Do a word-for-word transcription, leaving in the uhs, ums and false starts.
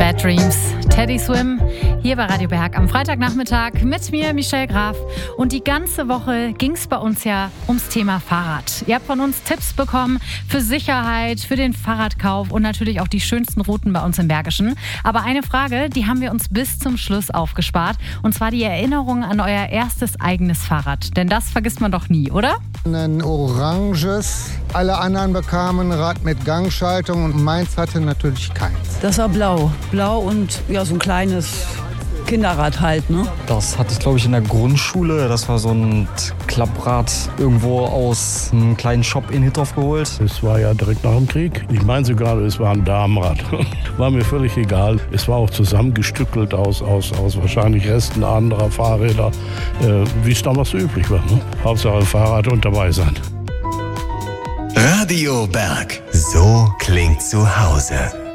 Bad Dreams, Teddy Swim, hier bei Radio Berg am Freitagnachmittag mit mir, Michelle Graf. Und die ganze Woche ging es bei uns ja ums Thema Fahrrad. Ihr habt von uns Tipps bekommen für Sicherheit, für den Fahrradkauf und natürlich auch die schönsten Routen bei uns im Bergischen. Aber eine Frage, die haben wir uns bis zum Schluss aufgespart. Und zwar die Erinnerung an euer erstes eigenes Fahrrad. Denn das vergisst man doch nie, oder? Ein oranges. Alle anderen bekamen ein Rad mit Gangschaltung und meins hatte natürlich keins. Das war blau. Blau und ja, so ein kleines Kinderrad halt, ne? Das hatte ich, glaube ich, in der Grundschule. Das war so ein Klapprad irgendwo aus einem kleinen Shop in Hittorf geholt. Es war ja direkt nach dem Krieg. Ich meine sogar, es war ein Damenrad. War mir völlig egal. Es war auch zusammengestückelt aus, aus, aus wahrscheinlich Resten anderer Fahrräder, äh, wie es damals so üblich war. Ne? Hauptsache Fahrrad und dabei sein. Radio Berg. So klingt zu Hause.